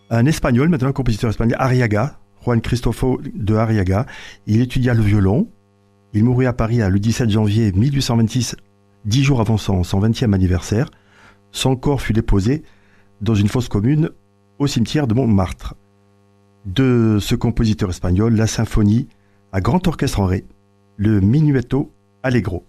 Un Espagnol, maintenant un compositeur espagnol, Arriaga, Juan Cristofo de Arriaga. Il étudia le violon. Il mourut à Paris le 17 janvier 1826, 10 jours avant son 20e anniversaire. Son corps fut déposé dans une fosse commune au cimetière de Montmartre. De ce compositeur espagnol, la symphonie à grand orchestre en ré, le Minuetto Allegro.